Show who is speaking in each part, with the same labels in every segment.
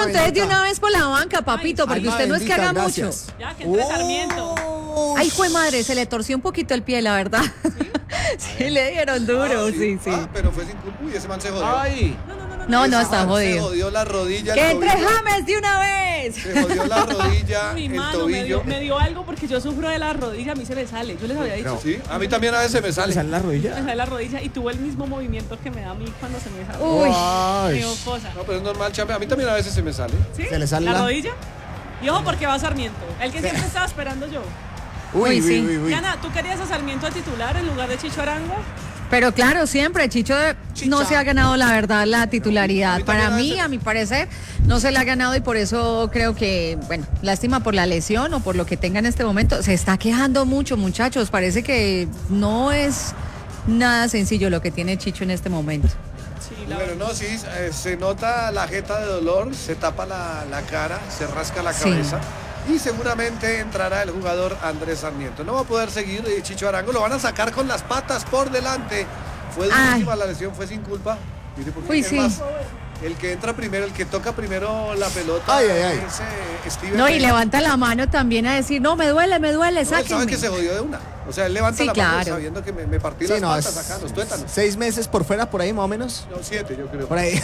Speaker 1: entonces de una vez por la banca, papito, porque usted no es que haga mucho.
Speaker 2: Ya, que entre Sarmiento.
Speaker 1: Ay, jue madre, se le torció un poquito el pie, la verdad. Sí, le dieron duro, sí.
Speaker 3: Pero fue sin culpa. Uy, ese man se jodió.
Speaker 4: Ay.
Speaker 1: No, está
Speaker 3: Se
Speaker 1: jodido.
Speaker 3: jodió la rodilla.
Speaker 1: ¡Que
Speaker 3: el
Speaker 1: entre
Speaker 3: tobillo.
Speaker 1: James de una vez!
Speaker 3: Se jodió la rodilla,
Speaker 2: Mi
Speaker 3: el
Speaker 2: mano
Speaker 3: tobillo.
Speaker 2: me dio algo porque yo sufro de la rodilla, a mí se me sale. Yo les había dicho.
Speaker 3: Sí, a mí también a veces me
Speaker 4: ¿Le
Speaker 3: sale.
Speaker 4: sale la
Speaker 2: Me
Speaker 4: rodilla?
Speaker 2: sale la rodilla y tuve el mismo movimiento que me da a mí cuando se me sale.
Speaker 1: Uy.
Speaker 4: Ay.
Speaker 2: Me dio cosa.
Speaker 3: No, pero es normal, champe. A mí también a veces se me sale.
Speaker 2: ¿Sí?
Speaker 4: ¿Se le sale
Speaker 2: la
Speaker 4: la-
Speaker 2: rodilla? Y ojo porque va Sarmiento. El que siempre estaba esperando yo.
Speaker 1: Uy, sí.
Speaker 2: Diana, ¿tú querías a Sarmiento a titular en lugar de Chicho Arango?
Speaker 1: Pero claro, siempre Chicho no se ha ganado, la verdad, la
Speaker 3: A
Speaker 1: titularidad.
Speaker 3: mí
Speaker 1: Para
Speaker 3: también
Speaker 1: mí, a mi parecer, no se la ha ganado y por eso creo que, bueno, lástima por la lesión o por lo que tenga en este momento. Se está quejando mucho, muchachos. Parece que no es nada sencillo lo que tiene Chicho en este momento.
Speaker 2: Sí,
Speaker 3: Pero no, sí, se nota la jeta de dolor, se tapa la cara, se rasca la
Speaker 1: Sí.
Speaker 3: cabeza. Y seguramente entrará el jugador Andrés Sarmiento. No va a poder seguir Chicho Arango, lo van a sacar con las patas por delante. Fue durísima la lesión, fue sin culpa. Mire, porque
Speaker 1: Uy,
Speaker 3: es
Speaker 1: sí.
Speaker 3: más, el que entra primero, el que toca primero la pelota
Speaker 4: Ay.
Speaker 3: es Steven
Speaker 1: No, y
Speaker 3: Pérez.
Speaker 1: levanta la mano también a decir, no, me duele,
Speaker 3: No, él sabe
Speaker 1: sáquenme.
Speaker 3: que se jodió de una. O sea, él levanta
Speaker 1: Sí,
Speaker 3: la mano
Speaker 1: claro.
Speaker 3: sabiendo que me partí
Speaker 4: Sí,
Speaker 3: las
Speaker 4: no,
Speaker 3: patas acá, los tuétanos.
Speaker 4: 6 meses por fuera, por ahí más o menos.
Speaker 3: No, 7 yo creo.
Speaker 4: Por ahí.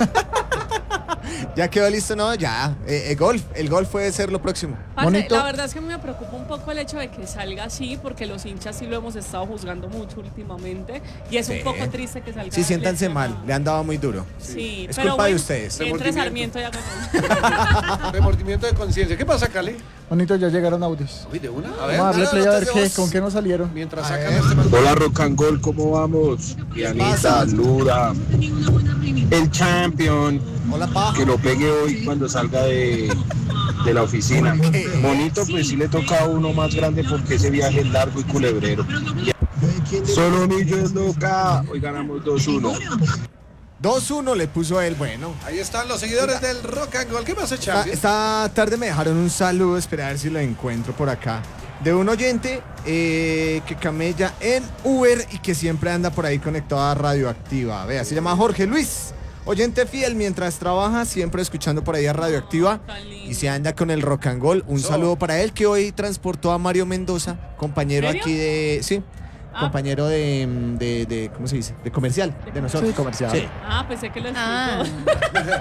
Speaker 4: Ya quedó listo, ¿no? Ya. El golf puede ser lo próximo.
Speaker 2: Parce,
Speaker 4: Bonito.
Speaker 2: la verdad es que me preocupa un poco el hecho de que salga así, porque los hinchas sí lo hemos estado juzgando mucho últimamente y es
Speaker 4: Sí.
Speaker 2: un poco triste que salga.
Speaker 4: Sí, siéntanse
Speaker 2: lesionado.
Speaker 4: mal. Le han dado muy duro.
Speaker 2: Sí,
Speaker 4: Es
Speaker 2: pero
Speaker 4: culpa de
Speaker 2: bueno,
Speaker 4: ustedes.
Speaker 2: que entre
Speaker 3: Remordimiento.
Speaker 2: Sarmiento ya ganó.
Speaker 3: Remordimiento de conciencia. ¿Qué pasa, Cali?
Speaker 5: Bonito, ya llegaron audios.
Speaker 3: Uy, de una. A
Speaker 5: Vamos a darle
Speaker 3: nada,
Speaker 5: play a
Speaker 3: notas
Speaker 5: ver
Speaker 3: de
Speaker 5: qué,
Speaker 3: voz.
Speaker 5: con qué nos salieron.
Speaker 3: Mientras
Speaker 4: A
Speaker 3: sacan
Speaker 4: ver.
Speaker 3: este man.
Speaker 6: Hola Rock and Gold, ¿cómo vamos? Dianita, Luda, el champion,
Speaker 4: Hola, pa.
Speaker 6: que lo pegue hoy cuando salga de la oficina. Bonito, pues sí le toca a uno más grande porque ese viaje es largo y culebrero. Solo Millos loca, hoy ganamos 2-1.
Speaker 4: 2-1 le puso él, bueno.
Speaker 3: Ahí están los seguidores del Rock and Roll. ¿Qué pasa, Champions?
Speaker 4: Esta tarde me dejaron un saludo, espera a ver si lo encuentro por acá. De un oyente que camella en Uber y que siempre anda por ahí conectado a Radioactiva. Vea, se llama Jorge Luis. Oyente fiel mientras trabaja, siempre escuchando por ahí a Radioactiva.
Speaker 2: Tan lindo.
Speaker 4: Y se anda con el rock and roll. Un
Speaker 3: Eso.
Speaker 4: saludo para él que hoy transportó a Mario Mendoza, compañero
Speaker 2: ¿En serio?
Speaker 4: aquí de... Sí,
Speaker 2: Ah.
Speaker 4: compañero de ¿cómo se dice? De comercial, de nosotros.
Speaker 5: Sí, comercial.
Speaker 4: Sí.
Speaker 2: Ah, pensé que lo
Speaker 1: Ah.
Speaker 2: explicó.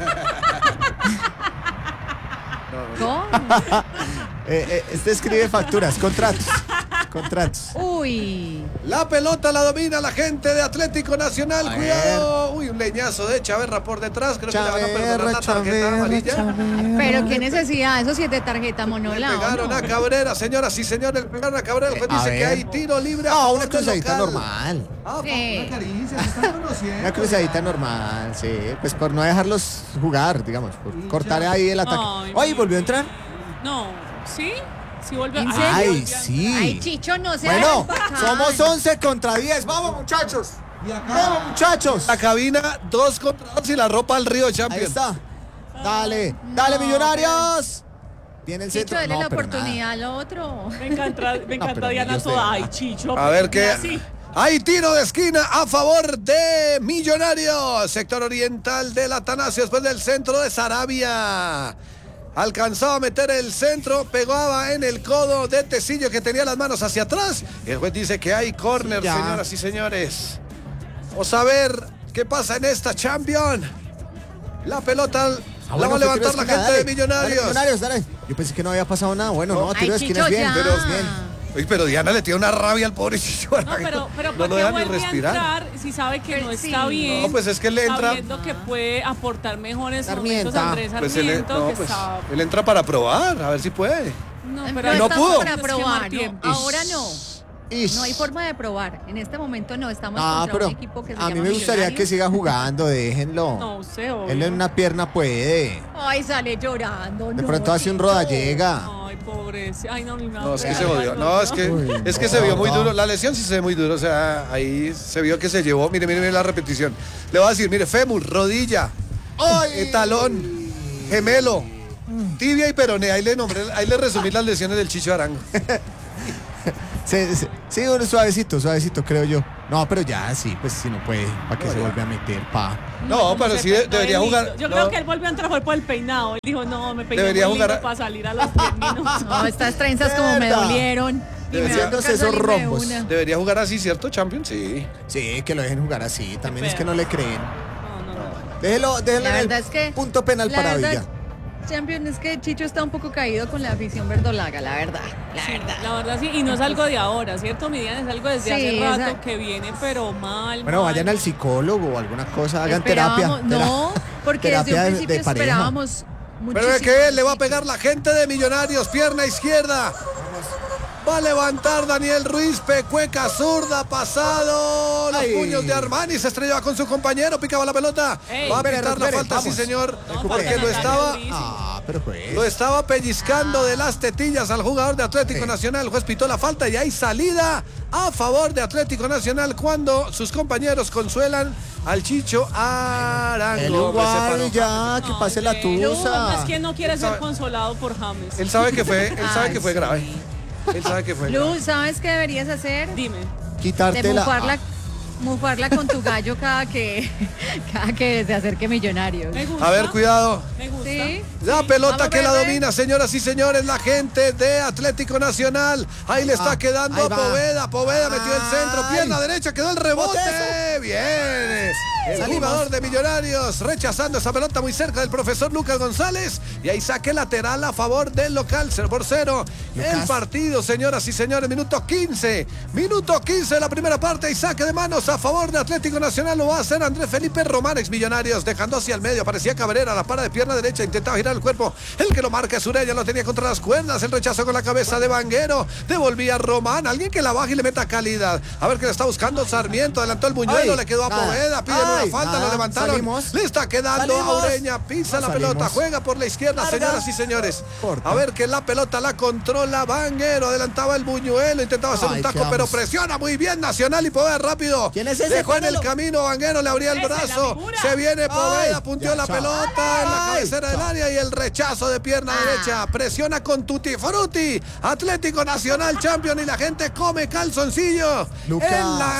Speaker 1: ¿Cómo?
Speaker 4: Este escribe facturas, contratos.
Speaker 1: Uy.
Speaker 3: La pelota la domina la gente de Atlético Nacional.
Speaker 4: A
Speaker 3: Cuidado. Uy, un leñazo de Chaverra por detrás. Creo que le van a perdonar la tarjeta amarilla.
Speaker 1: Pero qué necesidad, eso sí es de tarjeta
Speaker 3: Le
Speaker 1: monola.
Speaker 3: pegaron a Cabrera, señoras y señores. Le pegaron a Cabrera. El juez
Speaker 4: A
Speaker 3: dice que
Speaker 4: ver.
Speaker 3: hay tiro libre. a
Speaker 4: No,
Speaker 3: favor
Speaker 4: una
Speaker 3: del
Speaker 4: cruzadita
Speaker 3: local.
Speaker 4: normal.
Speaker 3: Ah,
Speaker 1: Sí.
Speaker 3: una caricia, se están conociendo.
Speaker 4: Una cruzadita normal, sí. Pues por no dejarlos jugar, digamos. Por cortar ahí el ataque.
Speaker 2: Ay,
Speaker 4: Ay, ¿volvió a entrar?
Speaker 2: No, ¿sí? Sí volvió.
Speaker 1: ¿En serio?
Speaker 4: Ay, sí.
Speaker 1: Ay, Chicho, no se
Speaker 4: Bueno,
Speaker 1: haga el
Speaker 4: somos
Speaker 1: bacán.
Speaker 4: 11 contra 10. ¡Vamos, muchachos! ¡Vamos, muchachos!
Speaker 3: La cabina 2 contra 2 y la ropa al río,
Speaker 4: Ahí
Speaker 3: Champions.
Speaker 4: está. Dale, dale, Millonarios. Viene el
Speaker 1: Chicho,
Speaker 4: centro.
Speaker 1: dele
Speaker 4: No,
Speaker 1: la
Speaker 4: pero
Speaker 1: oportunidad al otro.
Speaker 2: Me encanta
Speaker 4: pero
Speaker 2: Diana
Speaker 4: yo sé.
Speaker 2: toda. Ay, Chicho.
Speaker 3: A ver qué.
Speaker 2: Así.
Speaker 3: Hay tiro de esquina a favor de Millonarios. Sector oriental del Atanasio después del centro de Sarabia. Alcanzó a meter el centro, pegaba en el codo de Tecillo que tenía las manos hacia atrás. El juez dice que hay córner,
Speaker 4: Ya.
Speaker 3: señoras y señores. Vamos a ver qué pasa en esta Champions. La pelota la va a levantar la gente de Millonarios.
Speaker 4: Dale. Yo pensé que no había pasado nada. Bueno, no, tiro de
Speaker 1: Ay,
Speaker 4: esquina
Speaker 1: Chicho,
Speaker 4: es bien.
Speaker 1: ya.
Speaker 4: Pero es bien.
Speaker 3: Uy, pero Diana le tiene una rabia al pobre Chicho
Speaker 2: No,
Speaker 3: Arango.
Speaker 2: pero
Speaker 3: No
Speaker 2: ¿por
Speaker 3: lo
Speaker 2: qué
Speaker 3: deja ni
Speaker 2: vuelve a
Speaker 3: respirar.
Speaker 2: entrar si sabe que no
Speaker 1: Sí.
Speaker 2: está bien?
Speaker 3: No, pues es que le entra.
Speaker 2: Sabiendo que puede aportar mejores momentos
Speaker 4: Sarmiento.
Speaker 2: Andrés
Speaker 3: Pues él,
Speaker 2: Sarmiento,
Speaker 3: no,
Speaker 2: que
Speaker 3: pues,
Speaker 2: está...
Speaker 3: él entra para probar, a ver si puede.
Speaker 2: No,
Speaker 1: No,
Speaker 2: pero
Speaker 3: no
Speaker 1: estamos
Speaker 3: pudo.
Speaker 1: para
Speaker 2: Es quemar
Speaker 1: probar, no.
Speaker 2: tiempo.
Speaker 1: Ahora no.
Speaker 4: Ish.
Speaker 1: No hay forma de probar. En este momento no estamos
Speaker 4: No,
Speaker 1: contra
Speaker 4: pero
Speaker 1: un equipo que se
Speaker 4: a mí
Speaker 1: llama
Speaker 4: me gustaría que
Speaker 1: Millonarios.
Speaker 4: siga jugando, déjenlo.
Speaker 2: No sé, obvio.
Speaker 4: Él en una pierna puede.
Speaker 1: Ay, sale llorando.
Speaker 4: De
Speaker 1: no,
Speaker 4: pronto hace un
Speaker 1: Chicho.
Speaker 4: rodallega.
Speaker 2: Ay, pobre. Ay, no, ni me
Speaker 3: No, es que
Speaker 2: da
Speaker 3: se
Speaker 2: pena.
Speaker 3: jodió. No, es que,
Speaker 5: Uy,
Speaker 3: es que se vio muy
Speaker 4: no.
Speaker 3: duro. La lesión sí se ve muy duro. O sea, ahí se vio que se llevó. Mire la repetición. Le voy a decir, mire, fémur, rodilla, talón, gemelo, tibia y peroné. Ahí le resumí las lesiones del Chicho Arango.
Speaker 4: Sí, uno suavecito, creo yo. No, pero ya sí, pues si no puede, ¿para qué se vuelve a meter, pa?
Speaker 3: No,
Speaker 2: como
Speaker 3: pero
Speaker 2: se
Speaker 3: sí
Speaker 2: peinó
Speaker 3: debería
Speaker 2: de
Speaker 3: jugar.
Speaker 2: lindo. Yo
Speaker 3: no,
Speaker 2: creo que él volvió a entrar fue por el peinado. Él dijo, no, me peiné
Speaker 3: Debería
Speaker 2: muy lindo
Speaker 3: jugar
Speaker 2: para salir a los 10 minutos.
Speaker 1: No, estas trenzas como me
Speaker 4: Verdad.
Speaker 1: dolieron. Y me va a
Speaker 4: Haciéndose
Speaker 1: tocar
Speaker 4: esos
Speaker 1: salirme de
Speaker 4: rombos.
Speaker 1: una.
Speaker 3: Debería jugar así, ¿cierto, Champions? Sí.
Speaker 4: Sí, que lo dejen jugar así, también es que no le creen.
Speaker 2: No.
Speaker 4: Déjelo
Speaker 1: La
Speaker 4: en
Speaker 1: verdad
Speaker 4: el
Speaker 1: es que
Speaker 4: punto penal
Speaker 1: la
Speaker 4: para
Speaker 1: verdad,
Speaker 4: Villa.
Speaker 1: Champion, es que Chicho está un poco caído con la afición verdolaga, la verdad.
Speaker 2: La verdad sí, y no es algo de ahora, ¿cierto, Midian? Es algo desde
Speaker 1: Sí,
Speaker 2: hace rato
Speaker 1: exacto.
Speaker 2: que viene, pero mal.
Speaker 4: Bueno,
Speaker 2: mal.
Speaker 4: vayan al psicólogo o alguna cosa, hagan terapia.
Speaker 1: Esperábamos- No, porque desde
Speaker 4: terapia
Speaker 1: un
Speaker 4: de
Speaker 1: principio
Speaker 4: pareja.
Speaker 1: esperábamos muchísimo.
Speaker 3: Pero es que le va a pegar la gente de Millonarios, pierna izquierda. Va a levantar Daniel Ruiz, pecueca zurda, pasado. Los
Speaker 4: Ay.
Speaker 3: puños de Armani, se estrellaba con su compañero, picaba la pelota.
Speaker 2: Ey.
Speaker 3: Va a
Speaker 4: Recupere,
Speaker 3: pitar la
Speaker 4: recupere,
Speaker 3: falta,
Speaker 4: vamos.
Speaker 3: sí señor.
Speaker 2: No,
Speaker 3: Porque
Speaker 2: falta
Speaker 3: lo
Speaker 2: de
Speaker 3: estaba,
Speaker 2: Daniel Ruiz.
Speaker 4: Pero pues.
Speaker 3: lo estaba pellizcando de las tetillas al jugador de Atlético
Speaker 4: Sí.
Speaker 3: Nacional. El juez pitó la falta y hay salida a favor de Atlético Nacional cuando sus compañeros consuelan al Chicho Arango.
Speaker 4: El
Speaker 3: que se
Speaker 4: igual
Speaker 3: paró.
Speaker 4: ya, que pase la tusa.
Speaker 2: Es que no quiere ser
Speaker 3: sabe-
Speaker 2: consolado por James.
Speaker 3: Él sabe que fue,
Speaker 1: Ay,
Speaker 3: fue grave. Él sabe que fue grave.
Speaker 1: Lu, ¿sabes qué deberías hacer?
Speaker 2: Dime.
Speaker 1: De
Speaker 4: Quitarte la.
Speaker 1: mufarla con tu gallo cada que se acerque Millonarios.
Speaker 2: Me gusta.
Speaker 3: A ver, cuidado.
Speaker 2: Me gusta.
Speaker 1: ¿Sí?
Speaker 3: La pelota
Speaker 1: Vamos,
Speaker 3: que la
Speaker 1: bebé.
Speaker 3: domina, señoras y señores, la gente de Atlético Nacional. Ahí le está quedando
Speaker 4: ahí
Speaker 3: a
Speaker 4: va.
Speaker 3: Poveda. Poveda metió el centro,
Speaker 4: Ay.
Speaker 3: pierna derecha, quedó el rebote.
Speaker 4: Bote
Speaker 3: Bien. El
Speaker 4: Salimos.
Speaker 3: jugador de Millonarios rechazando esa pelota muy cerca del profesor Lucas González. Y ahí saque lateral a favor del local, 0-0. El
Speaker 4: Lucas.
Speaker 3: partido, señoras y señores, minuto 15. Minuto 15 de la primera parte y saque de manos a favor de Atlético Nacional. Lo va a hacer Andrés Felipe Román, ex Millonarios, dejando hacia el medio. Aparecía Cabrera, la para de pierna derecha, intentaba girar el cuerpo. El que lo marca es Ureña, lo tenía contra las cuerdas. El rechazo con la cabeza de Vanguero. Devolvía Román, alguien que la baje y le meta calidad. A ver que le está buscando Sarmiento. Adelantó el buñuelo,
Speaker 4: Ay,
Speaker 3: le quedó a
Speaker 4: nada.
Speaker 3: Poveda. Piden una
Speaker 4: Ay,
Speaker 3: falta,
Speaker 4: nada.
Speaker 3: lo levantaron.
Speaker 4: Salimos.
Speaker 3: Le está quedando a
Speaker 4: Salimos.
Speaker 3: Ureña. Pisa la
Speaker 4: Salimos.
Speaker 3: pelota, juega por la izquierda,
Speaker 4: Larga.
Speaker 3: señoras y señores.
Speaker 4: Corta.
Speaker 3: A ver que la pelota la controla Vanguero. Adelantaba el buñuelo, intentaba hacer
Speaker 4: Ay,
Speaker 3: un taco,
Speaker 4: quedamos.
Speaker 3: pero presiona muy bien Nacional y Poveda rápido.
Speaker 4: ¿Quién es ese?
Speaker 3: Dejó en el
Speaker 4: Póngalo.
Speaker 3: camino, Vanguero le abría el
Speaker 2: Ese, la
Speaker 3: brazo.
Speaker 2: figura.
Speaker 3: Se viene Poveda,
Speaker 4: Ay,
Speaker 3: punteó
Speaker 4: ya,
Speaker 3: la
Speaker 4: chao.
Speaker 3: pelota en la
Speaker 4: Ay,
Speaker 3: cabecera del
Speaker 4: chao.
Speaker 3: área y el rechazo de pierna
Speaker 1: Ah.
Speaker 3: derecha. Presiona con Tutti Frutti. Atlético Nacional Champion y la gente come calzoncillo
Speaker 4: Lucas.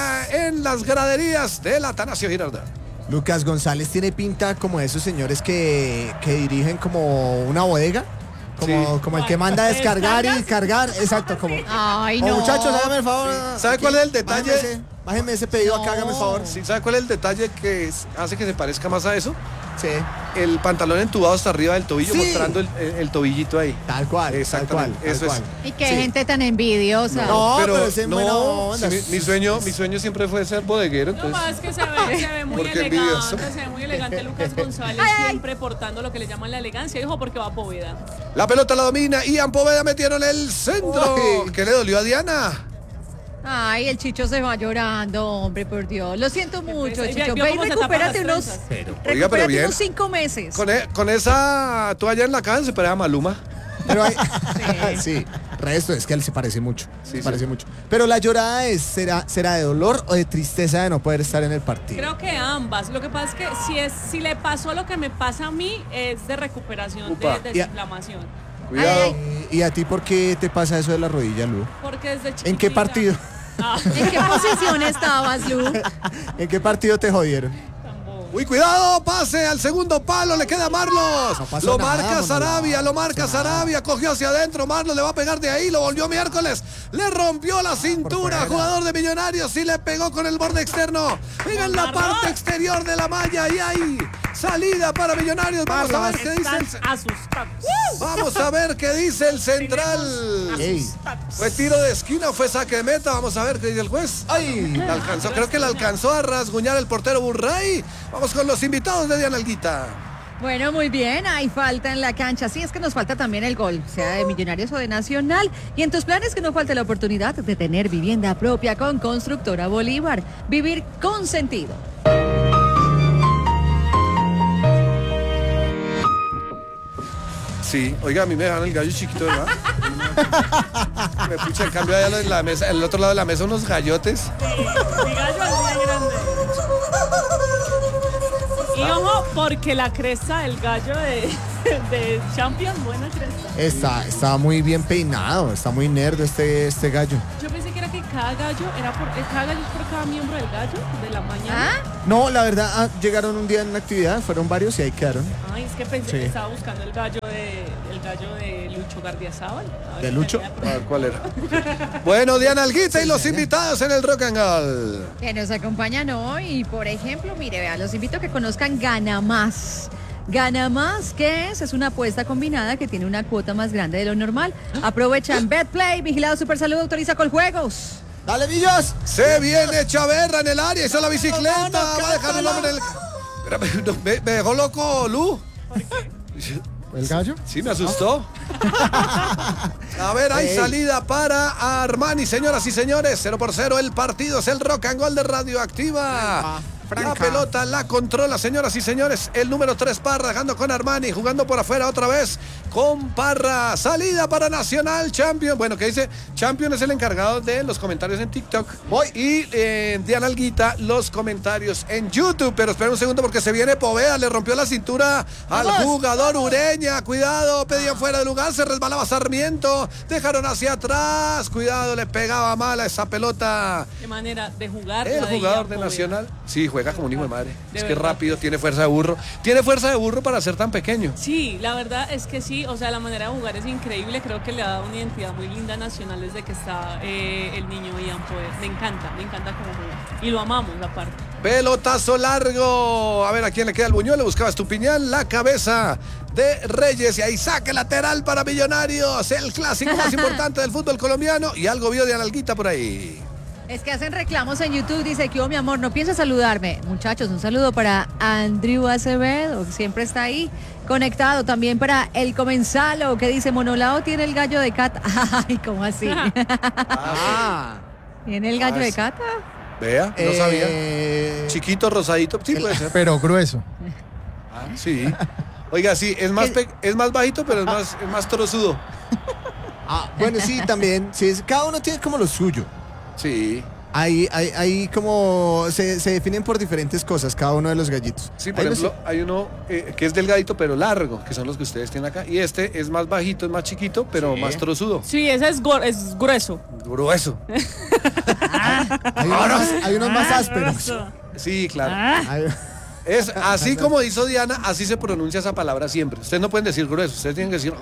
Speaker 3: en las graderías del Atanasio Girardot.
Speaker 4: Lucas González tiene pinta como de esos señores que dirigen como una bodega. Como el que manda a descargar y cargar. Exacto, como.
Speaker 1: Ay,
Speaker 4: Oh,
Speaker 1: no.
Speaker 4: muchachos, hágame el favor.
Speaker 3: ¿Sabe cuál es el detalle?
Speaker 4: Bájenme ese pedido acá,
Speaker 1: No.
Speaker 4: hágame el favor.
Speaker 3: ¿Sí? ¿Sabe cuál es el detalle que hace que se parezca más a eso?
Speaker 4: Sí,
Speaker 3: El pantalón entubado hasta arriba del tobillo,
Speaker 4: Sí.
Speaker 3: mostrando el tobillito ahí.
Speaker 4: tal cual.
Speaker 3: Exactamente,
Speaker 4: Tal cual,
Speaker 3: eso
Speaker 4: tal
Speaker 3: es.
Speaker 4: cual.
Speaker 1: Y qué
Speaker 4: Sí.
Speaker 1: gente tan envidiosa.
Speaker 4: No, pero es en buena
Speaker 3: no,
Speaker 4: onda.
Speaker 3: sí, mi sueño siempre fue ser bodeguero,
Speaker 2: No
Speaker 3: entonces.
Speaker 2: más que se ve muy
Speaker 3: Porque envidioso.
Speaker 2: elegante, se ve muy elegante Lucas González, siempre portando lo que le llaman la elegancia, dijo porque va a Poveda.
Speaker 3: La pelota la domina, Ian Poveda metieron el centro.
Speaker 4: Uy.
Speaker 3: ¿Qué le dolió a Diana?
Speaker 1: Ay, el Chicho se va llorando, hombre, por Dios. Lo siento mucho,
Speaker 2: tristeza. Y
Speaker 1: Chicho.
Speaker 2: vio
Speaker 1: Ve y
Speaker 2: cómo se tapan
Speaker 1: recupérate
Speaker 2: las
Speaker 1: unos,
Speaker 2: trenzas.
Speaker 3: Oiga,
Speaker 1: recupérate
Speaker 3: pero bien.
Speaker 1: unos 5 meses.
Speaker 3: Con esa toalla en la cara se parece a Maluma.
Speaker 4: Pero hay, sí, resto es que él se parece mucho.
Speaker 3: Sí,
Speaker 4: se
Speaker 3: sí.
Speaker 4: parece mucho. Pero la llorada será de dolor o de tristeza de no poder estar en el partido.
Speaker 2: Creo que ambas. Lo que pasa es que si le pasó lo que me pasa a mí, es de recuperación,
Speaker 3: Upa.
Speaker 2: de desinflamación.
Speaker 3: Cuidado.
Speaker 1: Ay,
Speaker 4: ¿Y a ti por qué te pasa eso de la rodilla, Lu?
Speaker 2: Porque desde chiquitita...
Speaker 4: ¿En qué partido?
Speaker 2: Ah,
Speaker 1: ¿En qué posición estabas, Lu?
Speaker 4: ¿En qué partido te jodieron?
Speaker 2: tampoco.
Speaker 3: Uy, cuidado, pase al segundo palo, le queda Marlos.
Speaker 4: No pasó
Speaker 3: Lo
Speaker 4: nada,
Speaker 3: marca
Speaker 4: Manuel.
Speaker 3: Sarabia, lo marca
Speaker 4: No pasó nada.
Speaker 3: Sarabia, cogió hacia adentro, Marlos le va a pegar de ahí, lo volvió miércoles, le rompió la cintura,
Speaker 4: fuera.
Speaker 3: jugador de Millonarios, y le pegó con el borde externo. Pega en la
Speaker 2: Marlos.
Speaker 3: parte exterior de la malla y ahí, salida para Millonarios. Vamos a ver qué dice el,
Speaker 2: Están asustados.
Speaker 3: vamos a ver qué dice el central.
Speaker 4: Ey.
Speaker 3: Fue tiro de esquina, fue saque de meta, vamos a ver qué dice el juez.
Speaker 4: ¡Ay!
Speaker 3: La alcanzó, creo que la alcanzó a rasguñar el portero Burray. Vamos con los invitados de Diana Alguita.
Speaker 1: Bueno, muy bien, hay falta en la cancha. Sí, es que nos falta también el gol, sea de Millonarios o de Nacional. Y en tus planes que no falte la oportunidad de tener vivienda propia con Constructora Bolívar. Vivir con sentido.
Speaker 3: Sí, oiga, a mí me dejaron el gallo chiquito, ¿verdad? Me pucha, en cambio allá en la mesa, en el otro lado de la mesa unos gallotes.
Speaker 2: Mi gallo es bien grande. Y ojo, porque la cresta del gallo de Champions, buena cresta.
Speaker 4: Está muy bien peinado, está muy nerdo este gallo.
Speaker 2: Yo pensé que era que cada gallo cada gallo es por cada miembro del gallo de la mañana.
Speaker 4: No, la verdad, llegaron un día en una actividad, fueron varios y ahí quedaron.
Speaker 2: Ay, es que pensé
Speaker 4: Sí.
Speaker 2: que estaba buscando el gallo de Lucho Gardiazabal. A ver
Speaker 4: ¿De
Speaker 2: si
Speaker 4: Lucho?
Speaker 2: tenía por-
Speaker 3: A ver, ¿cuál era? Bueno, Diana Alguita y los invitados en el Rock and Roll.
Speaker 1: Que nos acompañan hoy. Por ejemplo, mire, vea, los invito a que conozcan Gana Más. Gana Más, ¿qué es? Es una apuesta combinada que tiene una cuota más grande de lo normal. Aprovechan BetPlay, vigilado Supersalud, autoriza con juegos.
Speaker 4: ¡Dale, Millos!
Speaker 3: Se viene Chaverra en el área, hizo la bicicleta, va a dejar el hombre en el... Espérame, no, me dejó loco, Lu.
Speaker 5: ¿El gallo?
Speaker 3: Sí, me asustó. A ver, hay salida para Armani, señoras y señores. 0-0 el partido, es el Rock and Roll de Radioactiva. La pelota la controla, señoras y señores. El número 3, Parra, dejando con Armani, jugando por afuera otra vez con Parra. Salida para Nacional Champion. Bueno, que dice, Champion es el encargado de los comentarios en TikTok. Y Diana Alguita, los comentarios en YouTube. Pero espera un segundo porque se viene Poveda, le rompió la cintura al jugador Ureña. Cuidado, pedían fuera de lugar, se resbalaba Sarmiento. Dejaron hacia atrás. Cuidado, le pegaba mal a esa pelota.
Speaker 2: Qué manera de jugar.
Speaker 3: El
Speaker 2: la de
Speaker 3: jugador
Speaker 2: Ian
Speaker 3: de
Speaker 2: Poveda.
Speaker 3: Nacional, sí, juega como un hijo de madre.
Speaker 2: De
Speaker 3: Es que
Speaker 2: verdad.
Speaker 3: rápido, tiene fuerza de burro. Tiene fuerza de burro para ser tan pequeño.
Speaker 2: Sí, la verdad es que sí, o sea, la manera de jugar es increíble, creo que le ha dado una identidad muy linda a Nacional desde que está el niño Ian Poveda. Me encanta cómo juega. Y lo amamos aparte.
Speaker 3: Pelotazo largo. A ver a quién le queda el buñuelo. Buscaba Estupiñán, la cabeza de Reyes. Y ahí saque lateral para Millonarios. El clásico más importante del fútbol colombiano. Y algo vio de Analguita por ahí.
Speaker 1: Es que hacen reclamos en YouTube, dice que, oh, mi amor, no piensa saludarme. Muchachos, un saludo para Andrew Acevedo, que siempre está ahí conectado. También para El Comensalo, que dice, Monolao tiene el gallo de Cata. Ay, ¿cómo así? ¿Tiene el gallo de Cata?
Speaker 3: Vea, no sabía. Chiquito, rosadito. Sí, puede ser.
Speaker 5: Pero grueso.
Speaker 3: Sí. Oiga, sí, es más bajito, pero es más trozudo.
Speaker 4: Bueno, sí, también. Sí, cada uno tiene como lo suyo.
Speaker 3: Sí.
Speaker 4: Hay como se definen por diferentes cosas cada uno de los gallitos.
Speaker 3: Sí, por ejemplo, hay uno que es delgadito pero largo, que son los que ustedes tienen acá. Y este es más bajito, es más chiquito, pero más trozudo.
Speaker 2: Sí, ese es grueso.
Speaker 3: Grueso.
Speaker 4: Hay unos más ásperos.
Speaker 3: Sí, claro.
Speaker 4: Hay-
Speaker 3: Es así como hizo Diana, así se pronuncia esa palabra siempre. Ustedes no pueden decir grueso, ustedes tienen que decir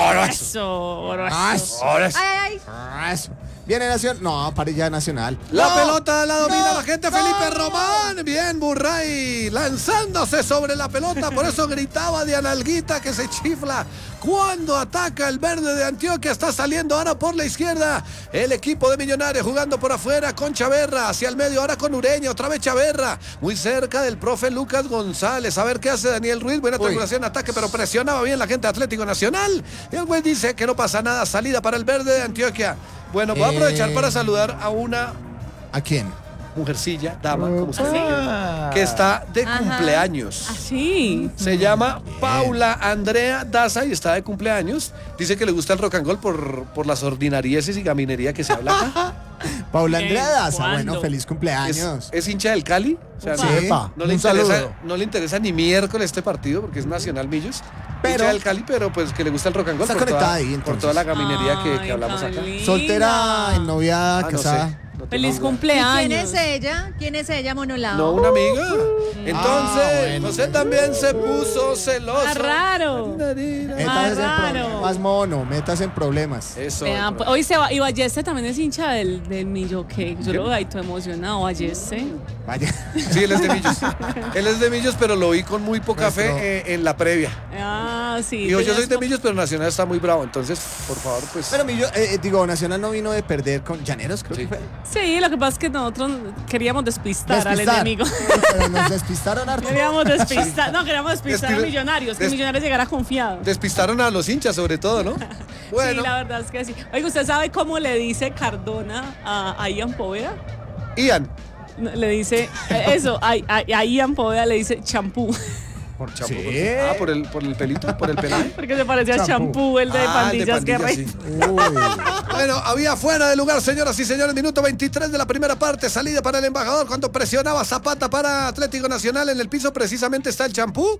Speaker 3: grueso.
Speaker 2: Grueso.
Speaker 3: Grueso.
Speaker 1: Ay,
Speaker 4: Eso. Viene Nacional. No, parilla Nacional.
Speaker 3: La pelota la domina la gente, Felipe Román. Bien, Burray lanzándose sobre la pelota. Por eso gritaba Diana Alguita que se chifla cuando ataca el verde de Antioquia. Está saliendo ahora por la izquierda el equipo de Millonarios, jugando por afuera con Chaverra, hacia el medio ahora con Ureña, otra vez Chaverra, muy cerca del profe Lucas González. A ver qué hace Daniel Ruiz. Buena triangulación, ataque, pero presionaba bien la gente de Atlético Nacional. Y el güey dice que no pasa nada. Salida para el verde de Antioquia. Bueno, voy a aprovechar para saludar a una
Speaker 4: ¿A quién?
Speaker 3: mujercilla, dama, como usted diga, que está de cumpleaños.
Speaker 2: Así.
Speaker 3: Se llama Paula Andrea Daza y está de cumpleaños. Dice que le gusta el rock and roll por las ordinarieces y gaminería que se habla acá.
Speaker 4: Paula
Speaker 2: Bien,
Speaker 4: Andrea Daza.
Speaker 2: ¿cuándo?
Speaker 4: Bueno, feliz cumpleaños.
Speaker 3: Es hincha del Cali. O sea,
Speaker 2: Upa.
Speaker 5: Epa,
Speaker 3: no le
Speaker 5: un
Speaker 3: interesa,
Speaker 5: saludo.
Speaker 3: no le interesa ni miércoles este partido porque es Nacional Millos.
Speaker 4: Pero-
Speaker 3: Hincha del Cali, pero pues que le gusta el rock and roll
Speaker 4: Está
Speaker 3: por
Speaker 4: conectada
Speaker 3: toda,
Speaker 4: ahí,
Speaker 3: por
Speaker 4: entonces.
Speaker 3: toda la gaminería que
Speaker 2: Ay,
Speaker 3: hablamos
Speaker 2: tan
Speaker 3: acá.
Speaker 2: linda.
Speaker 4: Soltera, ennoviada,
Speaker 3: No
Speaker 4: casada.
Speaker 3: sé. No tengo
Speaker 2: Feliz
Speaker 3: idea.
Speaker 2: cumpleaños.
Speaker 1: ¿Quién es ella? ¿Quién es ella, Monolao?
Speaker 3: No, una amiga. Entonces,
Speaker 4: bueno.
Speaker 3: José también se puso celoso.
Speaker 2: Ah, raro.
Speaker 4: Métase en
Speaker 2: raro.
Speaker 4: problemas, mono. Métase en problemas.
Speaker 3: Eso.
Speaker 2: Vean, pues, hoy se va, y Balleste también es hincha del Millo Cake. Yo lo veo ahí todo emocionado, Balleste.
Speaker 4: Vaya.
Speaker 3: Sí, él es de Millos. Él es de Millos, pero lo vi con muy poca
Speaker 4: Nuestro-
Speaker 3: fe en la previa.
Speaker 2: Ah, sí.
Speaker 3: Dijo, yo soy de
Speaker 2: tenías
Speaker 3: Millos, pero Nacional está muy bravo. Entonces, por favor, pues.
Speaker 4: Pero Nacional no vino de perder con Llaneros, creo que fue.
Speaker 2: Sí, lo que pasa es que nosotros queríamos despistar al enemigo.
Speaker 4: Pero nos despistaron harto.
Speaker 2: Queríamos despistar, no, queríamos despistar a
Speaker 3: Despi-
Speaker 2: Millonarios, que
Speaker 3: des-
Speaker 2: Millonarios llegara confiado.
Speaker 3: Despistaron a los hinchas, sobre todo, ¿no? Bueno,
Speaker 2: Sí, la verdad es que sí. Oiga, ¿usted sabe cómo le dice Cardona a Ian Poveda?
Speaker 3: Ian.
Speaker 2: No, le dice, eso, a Ian Poveda le dice champú.
Speaker 3: Por champú.
Speaker 4: Sí.
Speaker 3: Ah, por el pelito, por el pelaje.
Speaker 2: Porque se parece a
Speaker 4: Champú.
Speaker 2: champú, el de
Speaker 3: Ah, el de
Speaker 2: Pandillas
Speaker 3: Pandillas,
Speaker 2: Guerrero.
Speaker 3: sí.
Speaker 4: Uy.
Speaker 3: Bueno, había fuera de lugar, señoras y señores, minuto 23 de la primera parte, salida para el embajador cuando presionaba Zapata para Atlético Nacional. En el piso precisamente está el champú.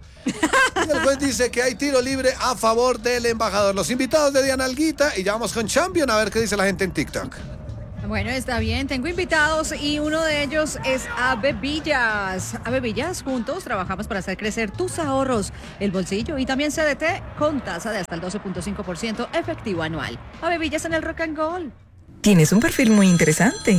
Speaker 3: Y el juez dice que hay tiro libre a favor del embajador. Los invitados de Diana Alguita y ya vamos con Champion a ver qué dice la gente en TikTok.
Speaker 1: Bueno, está bien, tengo invitados y uno de ellos es Avevillas. Avevillas, juntos trabajamos para hacer crecer tus ahorros, el bolsillo y también CDT con tasa de hasta el 12.5% efectivo anual. Avevillas en el Rock and Roll.
Speaker 7: Tienes un perfil muy interesante.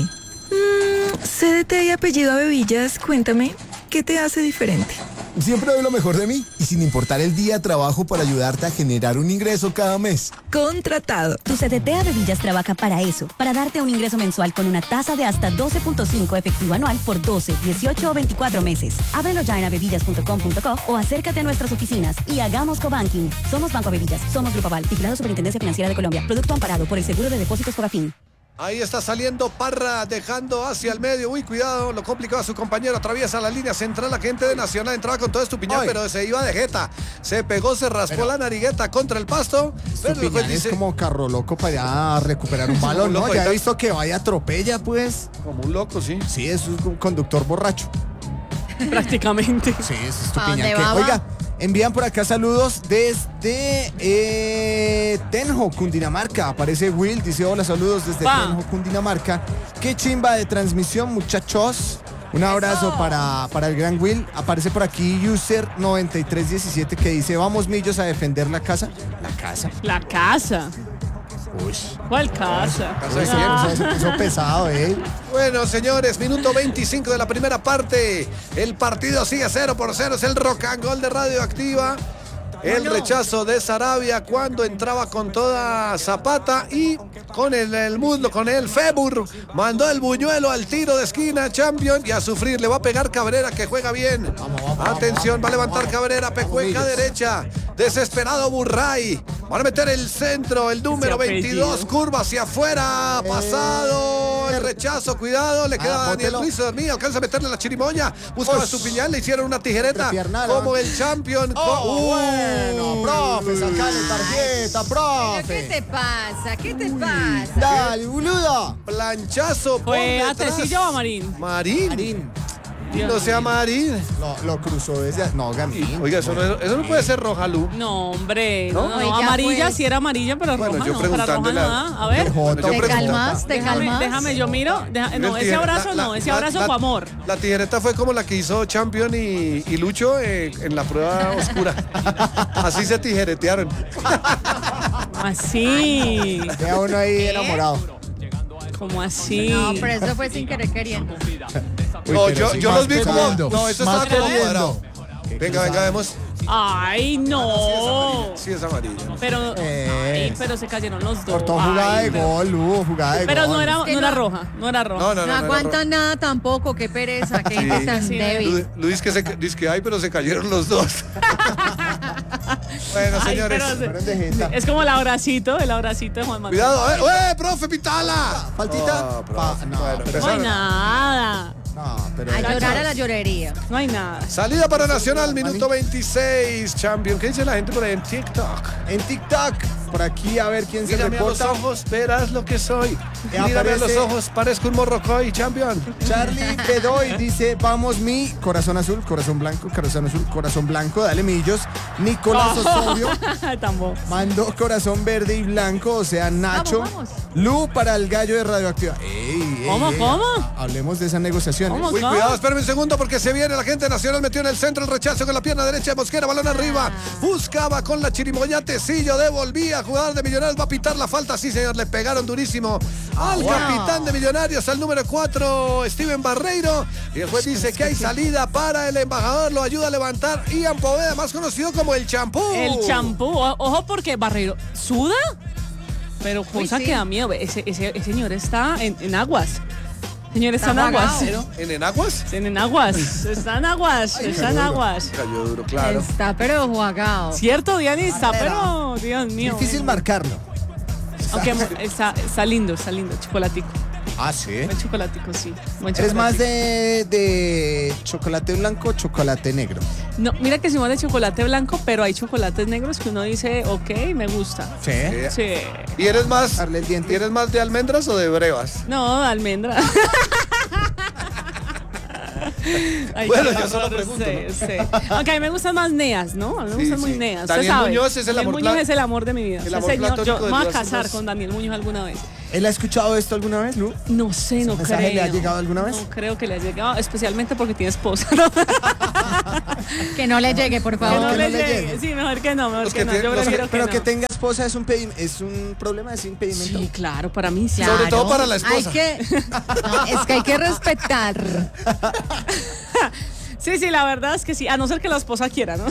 Speaker 7: CDT y apellido Avevillas, cuéntame, ¿qué te hace diferente?
Speaker 8: Siempre doy lo mejor de mí y sin importar el día trabajo para ayudarte a generar un ingreso cada mes.
Speaker 7: Contratado.
Speaker 9: Tu CDT Avevillas trabaja para eso, para darte un ingreso mensual con una tasa de hasta 12.5 efectivo anual por 12, 18 o 24 meses. Ábrelo ya en avevillas.com.co o acércate a nuestras oficinas y hagamos cobanking. Somos Banco Avevillas, somos Grupo Aval, vigilado Superintendencia Financiera de Colombia. Producto amparado por el Seguro de Depósitos Fogafín.
Speaker 3: Ahí está saliendo Parra, dejando hacia el medio. Uy, cuidado, lo complicaba a su compañero. Atraviesa la línea central. La gente de Nacional entraba con todo estupiñán, pero se iba de jeta. Se pegó, se raspó la narigueta contra el pasto.
Speaker 4: Estupiñán es como carro loco para ya recuperar un balón, ¿no? Ya he visto que vaya atropella, pues.
Speaker 3: Como un loco, sí.
Speaker 4: Sí, es un conductor borracho.
Speaker 2: Prácticamente.
Speaker 4: Sí, es Estupiñán. Oiga, envían por acá saludos desde Tenjo, Cundinamarca. Aparece Will, dice hola, saludos desde Tenjo, Cundinamarca. Qué chimba de transmisión, muchachos. Un abrazo para el gran Will. Aparece por aquí User9317 que dice, vamos millos a defender la casa. La casa.
Speaker 2: La casa.
Speaker 4: Uy.
Speaker 2: ¿Cuál casa?
Speaker 4: Se puso pesado,
Speaker 3: Bueno, señores, minuto 25 de la primera parte. El partido sigue 0-0. Es el Rock and Roll de Radioactiva. El rechazo de Sarabia cuando entraba con toda Zapata y con el muslo, con el fémur, mandó el buñuelo al tiro de esquina, Champion, y a sufrir. Le va a pegar Cabrera, que juega bien. Atención, va a levantar Cabrera, pecueca derecha. Desesperado Burray. Van a meter el centro, el número 22, curva hacia afuera, pasado, el rechazo, cuidado, le queda a Daniel Ruiz, dormido, alcanza a meterle la chirimoña, buscaba su piñal, le hicieron una tijereta, como el Champion.
Speaker 4: Bueno, profe, sacale tarjeta, profe.
Speaker 1: ¿Pero qué te pasa? ¿Qué te pasa?
Speaker 4: Dale, boludo.
Speaker 3: Planchazo por
Speaker 2: ¿Fue a
Speaker 3: detrás.
Speaker 2: Tecillo o a Marín?
Speaker 3: Marín. No sea Marín.
Speaker 4: Lo cruzó desde... No, Gamín.
Speaker 3: Oiga, eso no puede ser roja, Lu.
Speaker 2: No, hombre.
Speaker 3: ¿No?
Speaker 2: No, amarilla sí era amarilla, pero
Speaker 3: Bueno,
Speaker 2: roja
Speaker 3: yo
Speaker 2: no. Para roja
Speaker 3: preguntándole
Speaker 2: nada. A ver.
Speaker 1: ¿Te calmas? ¿Te calmas?
Speaker 2: Déjame, yo miro. No, ese abrazo no. Ese abrazo fue amor.
Speaker 3: La tijereta fue como la que hizo Champion y Lucho en la prueba oscura. Así se tijeretearon.
Speaker 2: Así.
Speaker 4: Queda uno ahí enamorado.
Speaker 2: ¿Cómo así?
Speaker 1: No, pero eso fue sin querer queriendo.
Speaker 3: No, yo los vi como... No, eso estaba como cuadrado. Venga, vemos.
Speaker 2: Ay, no.
Speaker 3: Sí, es amarilla.
Speaker 2: Pero, pero se cayeron los dos.
Speaker 4: Cortó jugada de gol, Lugo, jugada de gol.
Speaker 2: Pero no era roja, no era roja.
Speaker 1: No aguantan nada tampoco, qué pereza, qué gente tan débil.
Speaker 3: Luis dice que ay, pero se cayeron los dos. Bueno, señores.
Speaker 2: Es como el abracito de Juan Manuel.
Speaker 3: Cuidado, profe, pitala.
Speaker 4: Faltita.
Speaker 2: No hay nada.
Speaker 4: No, pero...
Speaker 1: A llorar a la llorería.
Speaker 2: No hay nada.
Speaker 3: Salida para Nacional, minuto 26, Champion. ¿Qué dice la gente por ahí en TikTok?
Speaker 4: En TikTok, por aquí a ver quién se
Speaker 3: Mírame
Speaker 4: reporta.
Speaker 3: a los ojos, verás lo que soy. Mírame
Speaker 4: aparece...
Speaker 3: a los ojos, parezco un morrocoy, Champion.
Speaker 4: Charlie Bedoy dice, vamos mi corazón azul, corazón blanco, corazón azul, corazón blanco, dale millos. Nicolás Osorio mandó corazón verde y blanco, o sea, Nacho.
Speaker 1: Vamos.
Speaker 4: Lu para el gallo de Radioactiva.
Speaker 2: ¿Cómo?
Speaker 4: Hablemos de esa negociación.
Speaker 3: Uy, cuidado, espérame un segundo porque se viene la gente Nacional, metió en el centro el rechazo con la pierna derecha de Mosquera, balón arriba, buscaba con la chirimoya, Tecillo devolvía, jugador de Millonarios va a pitar la falta, sí señor, le pegaron durísimo al capitán de Millonarios, al número 4, Steven Barreiro, y el juez dice que hay salida para el embajador, lo ayuda a levantar Ian Poveda, más conocido como el champú.
Speaker 2: El champú, ojo porque Barreiro, ¿suda? Pero cosa que da miedo, ese señor está en aguas. Señor, está en aguas.
Speaker 3: ¿En enaguas?
Speaker 2: Está en aguas.
Speaker 3: Cayó duro, claro.
Speaker 1: Está pero jugado.
Speaker 2: Cierto, Diana, está, pero Dios mío.
Speaker 4: Difícil marcarlo.
Speaker 2: Aunque está lindo, chocolatico.
Speaker 4: Ah, ¿sí?
Speaker 2: Buen chocolatico, sí.
Speaker 4: ¿Eres más de chocolate blanco o chocolate negro?
Speaker 2: No, mira que somos de chocolate blanco, pero hay chocolates negros que uno dice, ok, me gusta.
Speaker 4: Sí.
Speaker 2: Sí.
Speaker 3: ¿Y eres más,
Speaker 4: Darle el diente.
Speaker 3: ¿eres más de almendras o de brevas?
Speaker 2: No, de almendra. Ay,
Speaker 3: Bueno,
Speaker 2: qué
Speaker 3: yo solo
Speaker 2: horror,
Speaker 3: pregunto,
Speaker 2: sí. Aunque a mí me gustan más neas, ¿no? A mí me gustan muy neas.
Speaker 3: Daniel
Speaker 2: sabe.
Speaker 3: Muñoz es el
Speaker 2: Daniel
Speaker 3: amor
Speaker 2: Muñoz es el amor de mi vida.
Speaker 3: el
Speaker 2: Ese
Speaker 3: amor
Speaker 2: señor,
Speaker 3: platónico
Speaker 2: yo
Speaker 3: de
Speaker 2: me voy a
Speaker 3: todas
Speaker 2: casar
Speaker 3: esas-
Speaker 2: con Daniel Muñoz alguna vez.
Speaker 4: ¿Él ha escuchado esto alguna vez, Lu?
Speaker 2: No sé, no creo.
Speaker 4: ¿Mensaje le ha llegado alguna vez?
Speaker 2: No creo que le haya llegado, especialmente porque tiene esposa.
Speaker 1: Que no le llegue, por
Speaker 2: Que
Speaker 1: favor.
Speaker 2: no
Speaker 4: que
Speaker 2: le
Speaker 4: no le
Speaker 2: llegue.
Speaker 4: llegue.
Speaker 2: Sí, mejor que no, mejor
Speaker 3: Los
Speaker 2: que
Speaker 3: que
Speaker 2: no.
Speaker 3: tienen-
Speaker 2: Yo
Speaker 3: los
Speaker 2: prefiero
Speaker 3: que-
Speaker 2: que
Speaker 4: Pero
Speaker 2: no.
Speaker 4: que tenga esposa es un problema, es impedimento.
Speaker 2: Sí, claro, para mí sí.
Speaker 3: Sobre todo para la
Speaker 1: Hay
Speaker 3: esposa.
Speaker 1: que, no, es que hay que respetar.
Speaker 2: Sí, la verdad es que sí, a no ser que la esposa quiera, ¿no?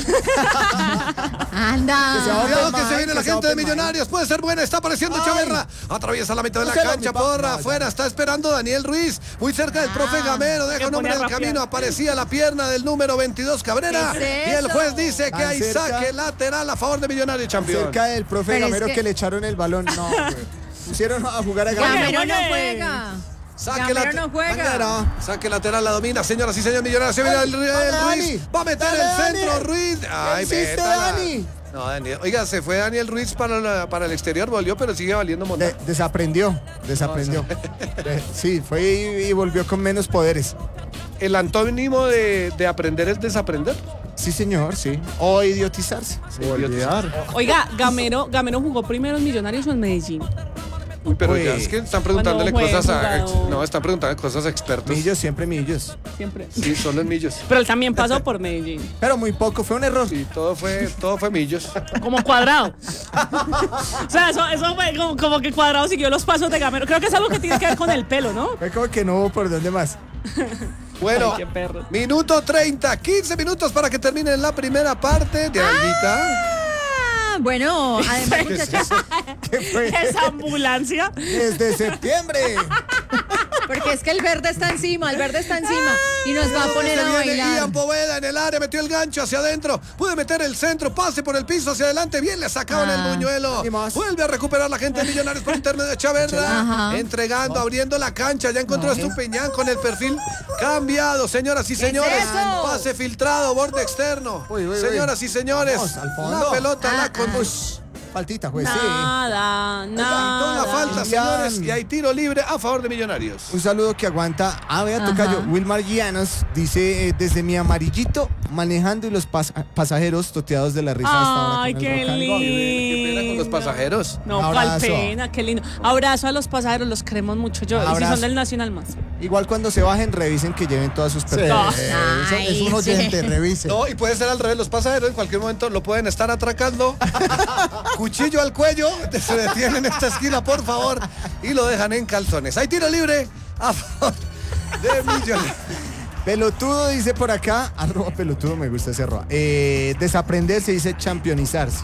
Speaker 1: Anda.
Speaker 3: Cuidado que se
Speaker 4: mind,
Speaker 3: viene la
Speaker 4: que sea
Speaker 3: gente de
Speaker 4: open mind.
Speaker 3: Millonarios. Puede ser buena. Está apareciendo
Speaker 4: Ay.
Speaker 3: Chaverra. Atraviesa la mitad de la
Speaker 4: No se lo
Speaker 3: cancha.
Speaker 4: mi pa-
Speaker 3: Por
Speaker 4: no,
Speaker 3: afuera.
Speaker 4: ya.
Speaker 3: Está esperando Daniel Ruiz. Muy cerca del profe Gamero. Deja
Speaker 2: que
Speaker 3: un hombre en
Speaker 2: pone
Speaker 3: el
Speaker 2: a rapear.
Speaker 3: camino. Aparecía la pierna del número 22 Cabrera.
Speaker 1: ¿Qué es
Speaker 3: Y el
Speaker 1: eso?
Speaker 3: juez dice que
Speaker 4: Tan
Speaker 3: hay
Speaker 4: cerca.
Speaker 3: saque lateral a favor de Millonarios, campeón.
Speaker 4: Cerca del profe
Speaker 1: Pero es
Speaker 4: Gamero
Speaker 1: que-
Speaker 4: que le echaron el balón. No, güey. Pusieron a jugar a Gamero.
Speaker 1: Gamero no
Speaker 2: oye.
Speaker 1: juega.
Speaker 3: Saque
Speaker 1: Gamero no juega.
Speaker 3: Saque lateral, la domina, señoras y señores Millonarios. Se viene el
Speaker 4: Dale,
Speaker 3: Ruiz.
Speaker 4: Dani.
Speaker 3: Va a meter
Speaker 4: Dale,
Speaker 3: el centro,
Speaker 4: Dani.
Speaker 3: Ruiz. Ay,
Speaker 4: ¿Qué hiciste,
Speaker 3: métala.
Speaker 4: Dani?
Speaker 3: No, Daniel. Oiga, se fue Daniel Ruiz para el exterior, volvió, pero sigue valiendo montar.
Speaker 4: Desaprendió. Sí, fue y volvió con menos poderes.
Speaker 3: El antónimo de aprender es desaprender.
Speaker 4: Sí, señor, sí. O idiotizarse.
Speaker 5: Olvidar.
Speaker 2: Oiga, Gamero jugó primero en Millonarios o en Medellín.
Speaker 3: Uy, pero
Speaker 4: Uy.
Speaker 3: ya es que están preguntándole
Speaker 2: Cuando fue
Speaker 3: cosas a.
Speaker 2: jugador.
Speaker 3: No, están preguntando cosas a expertos.
Speaker 4: Millos, siempre millos.
Speaker 2: Siempre.
Speaker 3: Sí, solo en millos.
Speaker 2: Pero él también pasó por Medellín.
Speaker 4: Pero muy poco, fue un error.
Speaker 3: Sí, todo fue millos.
Speaker 2: Como Cuadrado. O sea, eso fue como que Cuadrado siguió los pasos de Gamero. Creo que es algo que tiene que ver con el pelo, ¿no?
Speaker 4: Fue como que no hubo por dónde más.
Speaker 3: Bueno,
Speaker 2: Ay, qué perro.
Speaker 3: minuto 30, 15 minutos para que termine la primera parte de Alguita.
Speaker 1: Bueno, además, muchachos,
Speaker 4: ¿Qué fue?
Speaker 2: Esa ambulancia.
Speaker 4: Desde septiembre.
Speaker 1: porque es que el verde está encima y nos va a poner a
Speaker 3: Se viene
Speaker 1: bailar.
Speaker 3: Ian Poveda en el área, metió el gancho hacia adentro, puede meter el centro, pase por el piso hacia adelante, bien le sacaban el buñuelo.
Speaker 4: Y más.
Speaker 3: Vuelve a recuperar la gente de Millonarios por intermedio de Chaverra,
Speaker 1: Ajá.
Speaker 3: entregando, abriendo la cancha, ya encontró a Estupiñán con el perfil cambiado, señoras y señores.
Speaker 1: eso?
Speaker 3: Pase filtrado, borde externo.
Speaker 4: Uy, uy, uy.
Speaker 3: Señoras y señores,
Speaker 4: Vamos, al fondo.
Speaker 3: la pelota la conduce.
Speaker 4: Faltita, juez, sí.
Speaker 2: Nada,
Speaker 3: Toda
Speaker 2: nada.
Speaker 3: la falta,
Speaker 4: Ian.
Speaker 3: señores, y hay tiro libre a favor de Millonarios.
Speaker 4: Un saludo que aguanta. Vea,
Speaker 1: Ajá.
Speaker 4: tocayo. Wilmar Guianos dice: desde mi amarillito, manejando y los pasajeros toteados de la risa hasta ahora.
Speaker 2: Ay,
Speaker 4: con el
Speaker 2: qué
Speaker 4: Rock and Roll.
Speaker 3: Qué pena con los
Speaker 2: lindo.
Speaker 3: pasajeros.
Speaker 2: No,
Speaker 4: Un
Speaker 2: cuál
Speaker 4: abrazo.
Speaker 2: pena, qué lindo. Abrazo a los pasajeros, los queremos mucho. Yo, y si
Speaker 4: Abrazo.
Speaker 2: son del Nacional más.
Speaker 4: Igual cuando se bajen, revisen que lleven todas sus
Speaker 5: Sí,
Speaker 4: pertenencias.
Speaker 5: es un oyente, revise.
Speaker 3: No, y puede ser al revés, los pasajeros en cualquier momento lo pueden estar atracando. Cuchillo al cuello, se detienen en esta esquina, por favor, y lo dejan en calzones. Hay tiro libre a favor de Millonarios.
Speaker 4: Pelotudo dice por acá, arroba pelotudo, me gusta ese arroba. Desaprender se dice championizarse.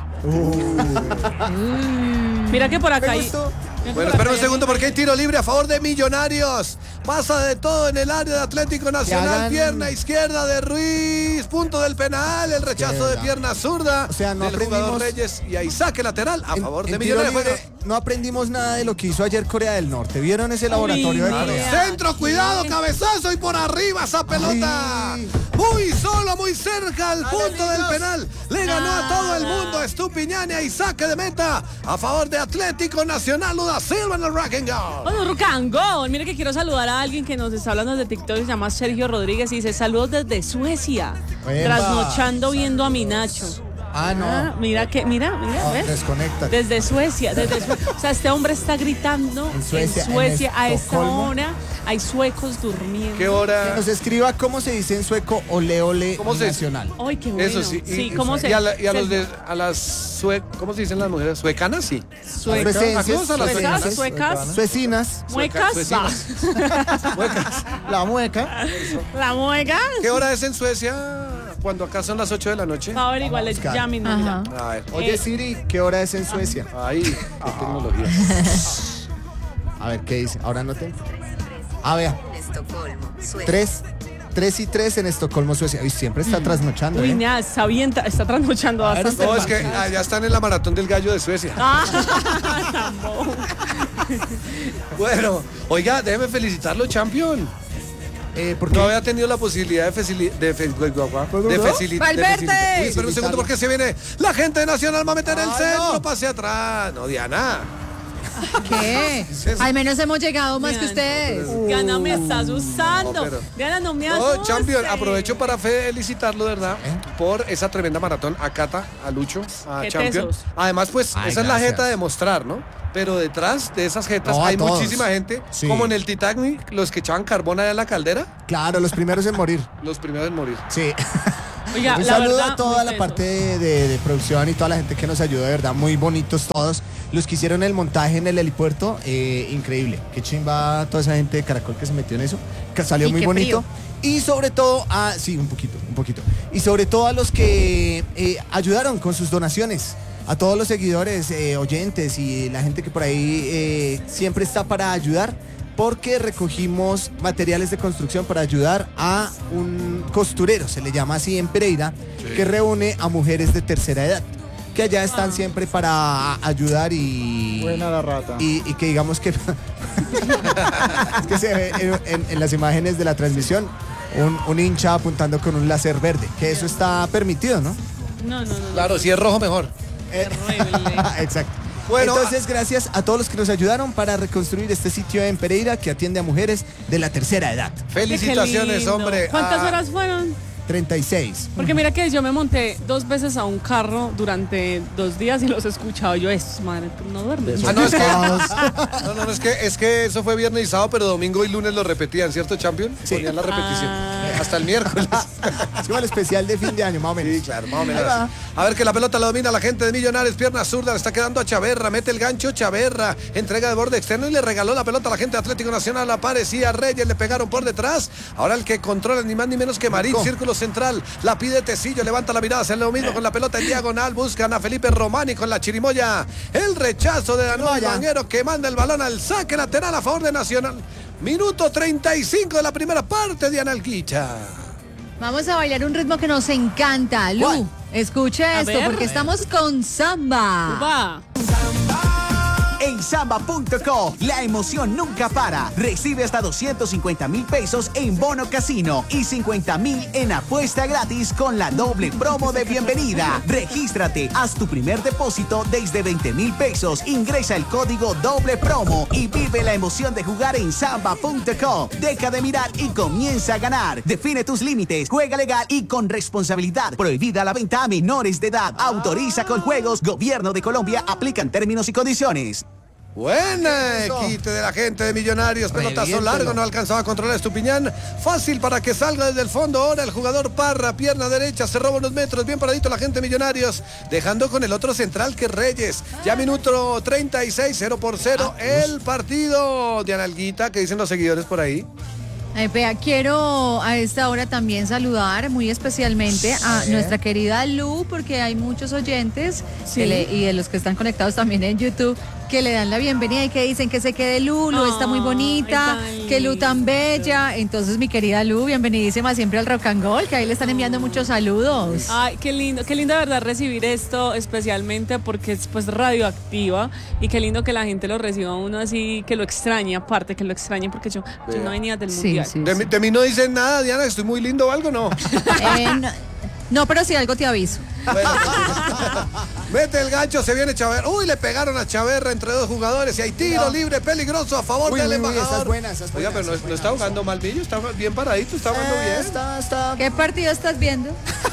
Speaker 2: Mira que por acá
Speaker 4: Me
Speaker 2: hay.
Speaker 4: gustó.
Speaker 2: mira que
Speaker 3: Bueno,
Speaker 2: por acá
Speaker 3: espera un
Speaker 2: hay
Speaker 3: segundo
Speaker 2: alguien
Speaker 3: porque hay tiro libre a favor de Millonarios. Pasa de todo en el área de Atlético Nacional.
Speaker 4: hagan-
Speaker 3: Pierna izquierda de Ruiz. Punto del penal. El rechazo de
Speaker 4: Qué
Speaker 3: pierna zurda.
Speaker 4: O sea, no
Speaker 3: del jugador
Speaker 4: aprendimos-
Speaker 3: Reyes. Y ahí saque lateral a favor de
Speaker 4: En tiro
Speaker 3: Millonarios.
Speaker 4: libre no aprendimos nada de lo que hizo ayer Corea del Norte. ¿Vieron ese laboratorio de
Speaker 2: no.
Speaker 4: Corea?
Speaker 3: Centro, cuidado, cabezazo y por arriba esa pelota.
Speaker 4: Ay.
Speaker 3: Muy solo, muy cerca al punto del penal. Le ganó a todo el mundo Estupiñán y saque de meta a favor de Atlético Nacional. Luda Silva en el rock and go.
Speaker 2: Bueno, Rucangón, mire que quiero saludar a alguien que nos está hablando de TikTok, se llama Sergio Rodríguez y dice saludos desde Suecia,
Speaker 4: Epa.
Speaker 2: trasnochando viendo a mi Nacho.
Speaker 4: Ah, no.
Speaker 2: Ah, mira, ¿ves?
Speaker 4: Desconecta.
Speaker 2: Desde Suecia. O sea, este hombre está gritando
Speaker 4: En Suecia, en
Speaker 2: a esta
Speaker 4: Estocolmo.
Speaker 2: hora. Hay suecos durmiendo.
Speaker 3: ¿Qué
Speaker 4: Que
Speaker 3: hora?
Speaker 4: nos escriba cómo se dice en sueco ole ole
Speaker 3: ¿Cómo se dice?
Speaker 4: nacional.
Speaker 2: Ay, qué bueno.
Speaker 3: Eso sí.
Speaker 2: Sí, ¿cómo se
Speaker 3: y a las ¿cómo se dicen las mujeres? ¿Suecanas? Sí.
Speaker 2: Suecas,
Speaker 3: Saludos a las
Speaker 2: suecas,
Speaker 3: suecas.
Speaker 2: suecas,
Speaker 4: Suecinas.
Speaker 2: muecas,
Speaker 3: Suecinas.
Speaker 5: La mueca.
Speaker 2: la mueca.
Speaker 3: ¿Qué hora es en Suecia cuando acá son las 8 de la noche?
Speaker 2: A ver, igual
Speaker 4: buscar.
Speaker 2: ya mismo.
Speaker 1: Ajá.
Speaker 2: mira.
Speaker 3: A ver.
Speaker 4: Oye Siri, ¿qué hora es en Suecia?
Speaker 3: Ahí, qué tecnología.
Speaker 4: A ver, ¿qué dice? Ahora no tengo. Ah, vea.
Speaker 10: Estocolmo, Suecia.
Speaker 4: 3 y 3 en Estocolmo, Suecia. Uy, siempre está trasnochando,
Speaker 2: Uy,
Speaker 4: ¿eh?
Speaker 2: nada, está trasnochando
Speaker 4: A ver,
Speaker 2: bastante.
Speaker 3: No,
Speaker 2: el
Speaker 3: es que
Speaker 2: banco.
Speaker 3: ya están en la maratón del gallo de Suecia.
Speaker 2: Ah, tan bobo.
Speaker 3: Bueno, oiga, déjeme felicitarlo, champion.
Speaker 4: Porque
Speaker 3: No había tenido la posibilidad de facilitar.
Speaker 1: ¡Valverde!
Speaker 3: Uy, espera un segundo porque se viene la gente de Nacional va a meter el
Speaker 4: Ay,
Speaker 3: centro,
Speaker 4: no.
Speaker 3: pase atrás. No, Diana.
Speaker 1: ¿Qué? Al menos hemos llegado más que ustedes.
Speaker 2: Diana me estás usando.
Speaker 3: No, pero-
Speaker 2: Diana, no me asustes.
Speaker 3: No, champion, aprovecho para felicitarlo, de verdad, por esa tremenda maratón a Cata, a Lucho, a
Speaker 2: Qué
Speaker 3: Champion.
Speaker 2: tesos.
Speaker 3: Además, pues,
Speaker 4: Ay,
Speaker 3: esa es la
Speaker 4: gracias.
Speaker 3: jeta de mostrar, ¿no? pero detrás de esas jetas
Speaker 4: No,
Speaker 3: hay
Speaker 4: todos.
Speaker 3: muchísima gente,
Speaker 4: Sí.
Speaker 3: como en el Titanic, los que echaban carbón allá en la caldera,
Speaker 4: Claro, los primeros en morir.
Speaker 3: los primeros en morir.
Speaker 4: Sí.
Speaker 2: Oiga,
Speaker 4: Un
Speaker 2: la
Speaker 4: saludo
Speaker 2: verdad,
Speaker 4: a toda
Speaker 2: muy
Speaker 4: la parte de producción y toda la gente que nos ayudó, de verdad, muy bonitos todos. Los que hicieron el montaje en el helipuerto, increíble. Qué chimba toda esa gente de Caracol que se metió en eso, que salió
Speaker 1: Y
Speaker 4: muy
Speaker 1: qué
Speaker 4: bonito. Y sobre todo, sí, un poquito. Y sobre todo a los que ayudaron con sus donaciones. A todos los seguidores, oyentes y la gente que por ahí siempre está para ayudar. Porque recogimos materiales de construcción para ayudar a un costurero, se le llama así en Pereira, que reúne a mujeres de tercera edad, que allá están siempre para ayudar y...
Speaker 5: Buena la rata.
Speaker 4: Y que digamos que... es que se ve en las imágenes de la transmisión un hincha apuntando con un láser verde, que eso está permitido, ¿no?
Speaker 2: No.
Speaker 3: Claro, si es rojo mejor.
Speaker 2: Terrible.
Speaker 4: Exacto.
Speaker 3: Bueno,
Speaker 4: Entonces, gracias a todos los que nos ayudaron para reconstruir este sitio en Pereira que atiende a mujeres de la tercera edad.
Speaker 3: Felicitaciones,
Speaker 2: Qué lindo.
Speaker 3: hombre.
Speaker 2: ¿Cuántas horas fueron?
Speaker 4: 36.
Speaker 2: Porque mira que yo me monté 2 veces a un carro durante 2 días y los he escuchado. Yo, madre, no duermes.
Speaker 3: Ah, no, es que eso fue viernes y sábado, pero domingo y lunes lo repetían, ¿cierto, Champion?
Speaker 4: Sí.
Speaker 3: Ponían la repetición.
Speaker 2: Ah.
Speaker 3: Hasta el miércoles.
Speaker 4: Es como el especial de fin de año, más o menos.
Speaker 3: Sí, claro, más o menos
Speaker 4: Ahí va.
Speaker 3: así. A ver que la pelota la domina la gente de Millonarios, pierna zurda, le está quedando a Chaverra, mete el gancho Chaverra, entrega de borde externo y le regaló la pelota a la gente de Atlético Nacional, aparecía Reyes, le pegaron por detrás, ahora el que controla ni más ni menos que Marín, círculo central, la pide Tecillo, levanta la mirada, hace lo mismo con la pelota en diagonal, buscan a Felipe Romani con la chirimoya, el rechazo de Danilo Bañero que manda el balón al saque lateral a favor de Nacional, minuto 35 de la primera parte, Diana Alquicha.
Speaker 1: Vamos a bailar un ritmo que nos encanta, Lu.
Speaker 3: ¿Cuál?
Speaker 1: Escuche
Speaker 2: A
Speaker 1: esto,
Speaker 2: ver.
Speaker 1: porque estamos con samba.
Speaker 2: Va.
Speaker 10: En Samba.co, la emoción nunca para. Recibe hasta 250,000 pesos en bono casino y 50,000 en apuesta gratis con la doble promo de bienvenida. Regístrate, haz tu primer depósito desde 20,000 pesos, ingresa el código doble promo y vive la emoción de jugar en Samba.co. Deja de mirar y comienza a ganar. Define tus límites, juega legal y con responsabilidad. Prohibida la venta a menores de edad. Autoriza con juegos. Gobierno de Colombia. Aplican términos y condiciones.
Speaker 3: Buena quite de la gente de Millonarios, pelotazo largo, no alcanzaba a controlar Estupiñán, fácil para que salga desde el fondo, ahora el jugador Parra, pierna derecha, se roba unos metros, bien paradito la gente de Millonarios, dejando con el otro central que es Reyes, ya minuto 36, 0-0 el partido. Diana Alguita, ¿qué dicen los seguidores por ahí?
Speaker 1: Vea, quiero a esta hora también saludar muy especialmente a nuestra querida Lu, porque hay muchos oyentes
Speaker 2: Sí.
Speaker 1: y de los que están conectados también en YouTube que le dan la bienvenida y que dicen que se quede Lu está muy bonita,
Speaker 2: Ay, tan
Speaker 1: que Lu tan
Speaker 2: linda.
Speaker 1: bella. Entonces, mi querida Lu, bienvenidísima siempre al Rock and Roll, que ahí le están enviando muchos saludos.
Speaker 2: Ay, qué lindo de verdad recibir esto, especialmente porque es pues radioactiva y qué lindo que la gente lo reciba uno así, que lo extrañe, aparte que lo extrañe porque yo no venía del mundial.
Speaker 3: De mí no dicen nada, Diana, estoy muy lindo o algo, ¿no?
Speaker 1: No, pero si algo te aviso.
Speaker 3: Bueno, mete el gancho, se viene Chaverra. Uy, le pegaron a Chaverra entre dos jugadores y hay tiro libre peligroso a favor del embajador.
Speaker 4: Esas buenas,
Speaker 3: Oiga, pero no está jugando mal Villo, está bien paradito, está jugando bien.
Speaker 4: Está.
Speaker 1: ¿Qué partido estás viendo?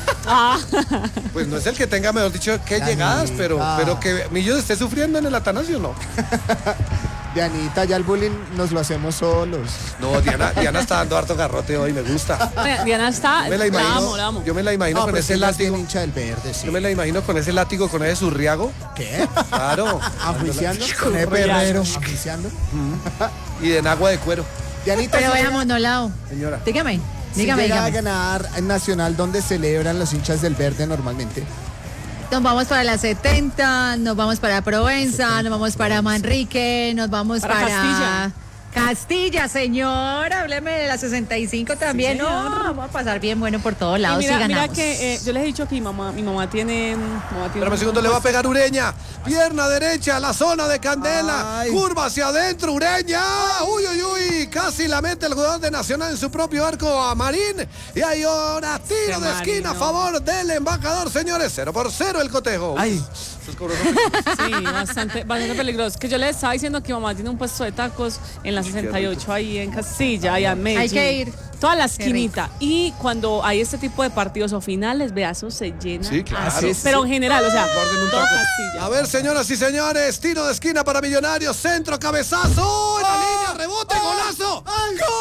Speaker 3: Pues no es el que tenga, mejor dicho, que llegadas, pero que Millo esté sufriendo en el Atanasio, no.
Speaker 4: Dianita, ya el bullying nos lo hacemos solos.
Speaker 3: No, Diana está dando harto garrote hoy, me gusta.
Speaker 2: Diana está,
Speaker 3: Yo me la imagino,
Speaker 2: la amo.
Speaker 3: yo me la imagino con
Speaker 4: pues
Speaker 3: ese
Speaker 4: ella es bien
Speaker 3: látigo.
Speaker 4: hincha del verde, sí.
Speaker 3: Yo me la imagino con ese látigo, con ese zurriago.
Speaker 4: ¿Qué?
Speaker 3: Claro.
Speaker 4: ¿Ajuiciando?
Speaker 5: Con el perrero.
Speaker 4: ¿Ajuiciando?
Speaker 3: Y de enagua de cuero.
Speaker 4: Dianita,
Speaker 1: Pero
Speaker 4: si
Speaker 1: veamos, Nolao.
Speaker 3: Señora.
Speaker 1: Dígame,
Speaker 4: si
Speaker 1: dígame,
Speaker 4: llega a
Speaker 1: dígame.
Speaker 4: ganar en Nacional, donde celebran los hinchas del verde normalmente.
Speaker 1: Nos vamos para la 70, nos vamos para Provenza, nos vamos para Manrique, nos vamos
Speaker 2: Para
Speaker 1: para
Speaker 2: Castilla.
Speaker 1: Castilla, señor. Hábleme de la 65 también.
Speaker 2: Sí,
Speaker 1: No,
Speaker 2: señor.
Speaker 1: vamos a pasar bien bueno por todos
Speaker 2: Y
Speaker 1: lados
Speaker 2: mira,
Speaker 1: y
Speaker 2: mira
Speaker 1: ganamos.
Speaker 2: que yo les he dicho que mi mamá tiene
Speaker 3: Espérame un segundo, le va a pegar Ureña. Pierna derecha, la zona de Candela.
Speaker 4: Ay.
Speaker 3: Curva hacia adentro, Ureña. Uy, uy, uy. Casi la mete el jugador de Nacional en su propio arco a Marín. Y hay ahora tiro
Speaker 2: Ese
Speaker 3: de esquina a
Speaker 2: Marín,
Speaker 3: favor del embajador, señores. 0-0 el cotejo.
Speaker 5: Ay.
Speaker 2: Sí, bastante peligroso. Que yo les estaba diciendo que mi mamá tiene un puesto de tacos en la 68 ahí en Castilla, allá en Medellín.
Speaker 1: Hay que ir.
Speaker 2: Toda la esquinita. Y cuando hay este tipo de partidos o finales, vea, eso se llena.
Speaker 3: Sí, claro.
Speaker 2: Así, pero en general, o sea,
Speaker 3: Guarden un
Speaker 2: toda
Speaker 3: taco.
Speaker 2: Castilla.
Speaker 3: A ver, señoras y señores, tiro de esquina para Millonarios, centro, cabezazo, en la línea, rebote, golazo.